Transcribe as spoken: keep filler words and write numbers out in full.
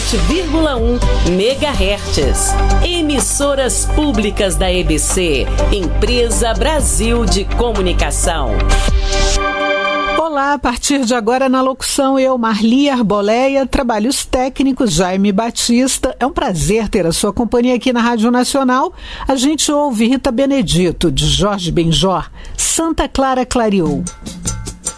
sete vírgula um megahertz. Emissoras públicas da E B C, Empresa Brasil de Comunicação. Olá, a partir de agora na locução eu, Marli Arboleia, trabalhos técnicos, Jaime Batista. É um prazer ter a sua companhia aqui na Rádio Nacional. A gente ouve Rita Benedito, de Jorge Benjor, Santa Clara Clareou.